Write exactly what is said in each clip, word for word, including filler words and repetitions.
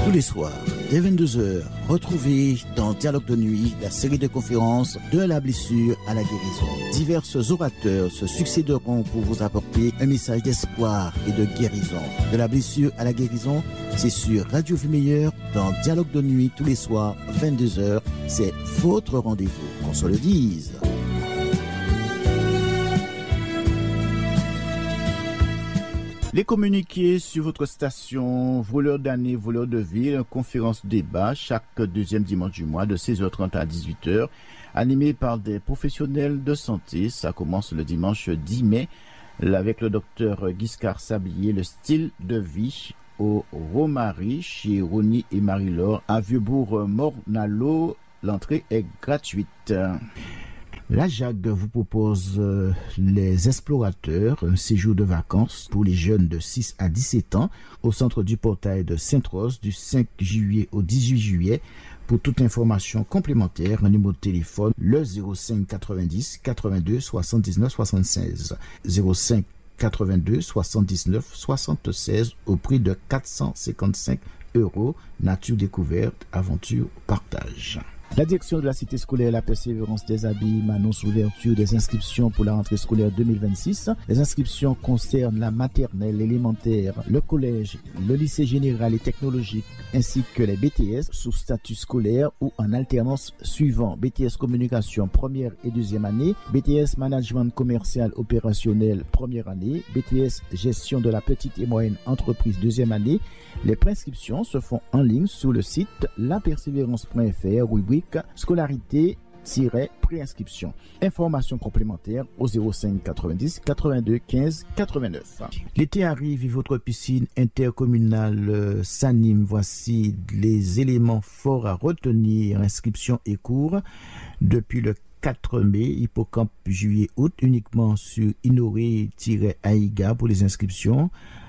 Tous les soirs, dès vingt-deux heures, retrouvez dans Dialogue de nuit la série de conférences de la blessure à la guérison. Divers orateurs se succéderont pour vous apporter un message d'espoir et de guérison. De la blessure à la guérison, c'est sur Radio Vie Meilleure dans Dialogue de nuit tous les soirs, vingt-deux heures. C'est votre rendez-vous, qu'on se le dise. Les communiqués sur votre station, voleurs d'année, voleurs de ville, conférence débat chaque deuxième dimanche du mois de seize heures trente à dix-huit heures, animé par des professionnels de santé. Ça commence le dimanche dix mai avec le docteur Giscard Sablier, le style de vie au Romary chez Ronnie et Marie-Laure à Vieux-Bourg-Mornalo. L'entrée est gratuite. La J A G vous propose euh, les explorateurs, un séjour de vacances pour les jeunes de six à dix-sept ans au centre du portail de Sainte-Rose du cinq juillet au dix-huit juillet. Pour toute information complémentaire, un numéro de téléphone, le zéro cinq quatre-vingt-dix quatre-vingt-deux soixante-dix-neuf soixante-seize. zéro cinq quatre-vingt-deux soixante-dix-neuf soixante-seize au prix de quatre cent cinquante-cinq euros. Nature découverte, aventure, partage. La direction de la cité scolaire La Persévérance des Abîmes annonce l'ouverture des inscriptions pour la rentrée scolaire deux mille vingt-six. Les inscriptions concernent la maternelle, l'élémentaire, le collège, le lycée général et technologique, ainsi que les B T S sous statut scolaire ou en alternance suivant B T S communication première et deuxième année, B T S management commercial opérationnel première année, B T S gestion de la petite et moyenne entreprise deuxième année. Les préinscriptions se font en ligne sur le site la persévérance point f r, rubrique scolarité-préinscription. Informations complémentaires au zéro cinq quatre-vingt-dix quatre-vingt-deux quinze quatre-vingt-neuf. L'été arrive et votre piscine intercommunale s'anime. Voici les éléments forts à retenir. Inscription et cours depuis le quatre mai, hippocampe juillet-août, uniquement sur Innoré-Aïga pour les inscriptions.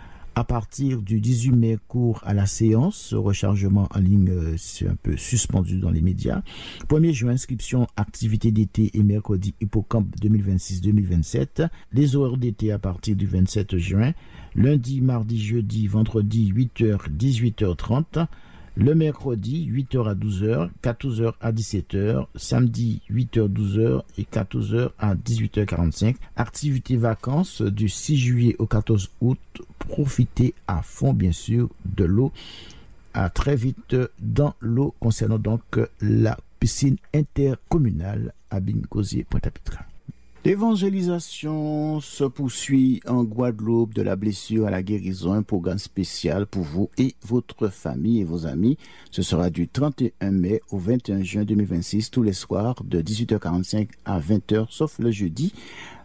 À partir du dix-huit mai, cours à la séance, rechargement en ligne, euh, c'est un peu suspendu dans les médias. premier juin, inscription, activité d'été et mercredi hippocampe deux mille vingt-six deux mille vingt-sept. Les horaires d'été à partir du vingt-sept juin. Lundi, mardi, jeudi, vendredi, huit heures, dix-huit heures trente. Le mercredi, huit heures à douze heures, quatorze heures à dix-sept heures, samedi, huit heures douze heures et quatorze heures à dix-huit heures quarante-cinq. Activité vacances du six juillet au quatorze août. Profitez à fond, bien sûr, de l'eau. À très vite dans l'eau concernant donc la piscine intercommunale à Bine-Cosier, Pointe-à-Pitre. L'évangélisation se poursuit en Guadeloupe de la blessure à la guérison, un programme spécial pour vous et votre famille et vos amis. Ce sera du trente et un mai au vingt et un juin deux mille vingt-six, tous les soirs de dix-huit heures quarante-cinq à vingt heures, sauf le jeudi,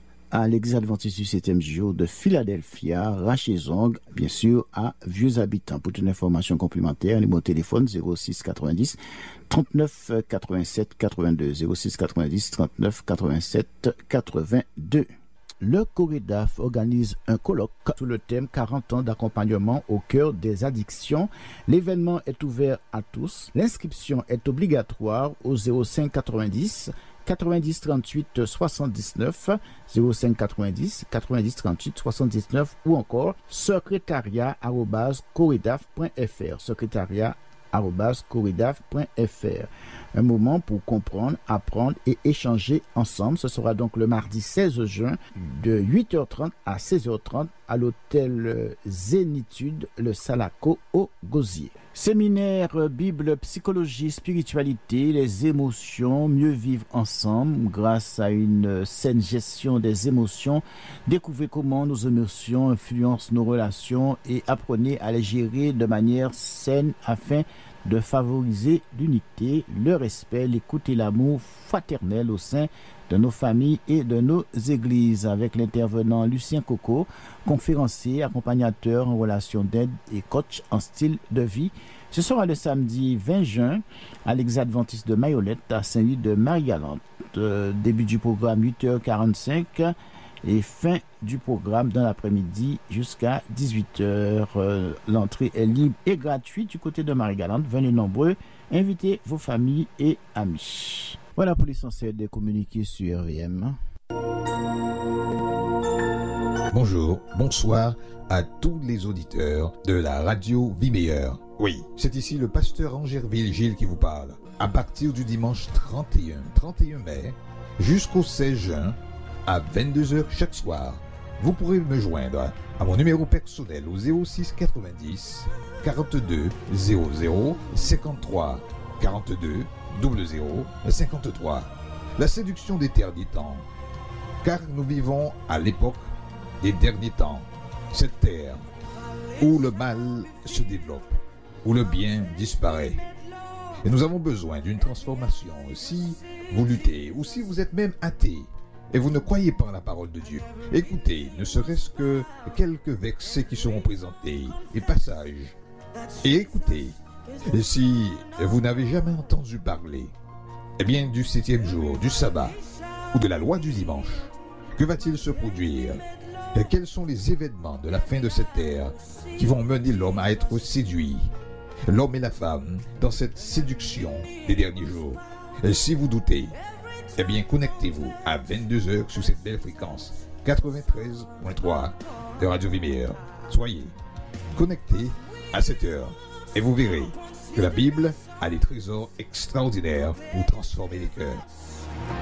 à l'église adventiste du septième jour de Philadelphia, Rachezong, bien sûr, à Vieux Habitants. Pour toute information complémentaire, numéro de téléphone zéro six quatre-vingt-dix trente-neuf quatre-vingt-sept quatre-vingt-deux, zéro six quatre-vingt-dix trente-neuf quatre-vingt-sept quatre-vingt-deux. Le COREDAF organise un colloque sous le thème quarante ans d'accompagnement au cœur des addictions. L'événement est ouvert à tous. L'inscription est obligatoire au zéro cinq quatre-vingt-dix quatre-vingt-dix trente-huit soixante-dix-neuf, zéro cinq quatre-vingt-dix quatre-vingt-dix trente-huit soixante-dix-neuf ou encore secrétariat arobase coredaf point f r, secrétariat arobase coredaf point f r. Un moment pour comprendre, apprendre et échanger ensemble. Ce sera donc le mardi seize juin de huit heures trente à seize heures trente à l'hôtel Zénitude, le Salaco au Gosier. Séminaire Bible, psychologie, spiritualité, les émotions, mieux vivre ensemble grâce à une saine gestion des émotions. Découvrez comment nos émotions influencent nos relations et apprenez à les gérer de manière saine afin de favoriser l'unité, le respect, l'écoute et l'amour fraternel au sein de nos familles et de nos églises, avec l'intervenant Lucien Coco, conférencier, accompagnateur en relation d'aide et coach en style de vie. Ce sera le samedi vingt juin à l'église adventiste de Mayolette à Saint-Louis de Marie-Galante. Euh, début du programme huit heures quarante-cinq et fin du programme dans l'après-midi jusqu'à dix-huit heures. Euh, l'entrée est libre et gratuite du côté de Marie-Galante. Venez nombreux, invitez vos familles et amis. Voilà pour l'essentiel des communiqués sur R V M. bonjour, bonsoir à tous les auditeurs de la radio Vie Meilleure. Oui, c'est ici le pasteur Angerville Gilles qui vous parle. À partir du dimanche trente et un, trente et un mai jusqu'au seize juin, à vingt-deux heures chaque soir, vous pourrez me joindre à mon numéro personnel au zéro six quatre-vingt-dix quarante-deux zéro zéro cinquante-trois quarante-deux zéro zéro cinquante-trois. La séduction des derniers temps. Car nous vivons à l'époque des derniers temps. Cette terre où le mal se développe, où le bien disparaît. Et nous avons besoin d'une transformation. Si vous luttez ou si vous êtes même athée et vous ne croyez pas en la parole de Dieu, écoutez, ne serait-ce que quelques versets qui seront présentés et passages. Et écoutez, et si vous n'avez jamais entendu parler, eh bien du septième jour, du sabbat ou de la loi du dimanche, que va-t-il se produire? Et quels sont les événements de la fin de cette ère qui vont mener l'homme à être séduit, l'homme et la femme, dans cette séduction des derniers jours? Et si vous doutez, eh bien connectez-vous à vingt-deux heures sur cette belle fréquence quatre-vingt-treize point trois de Radio Vie Meilleure. Soyez connectés à cette heure et vous verrez que la Bible a des trésors extraordinaires pour transformer les cœurs.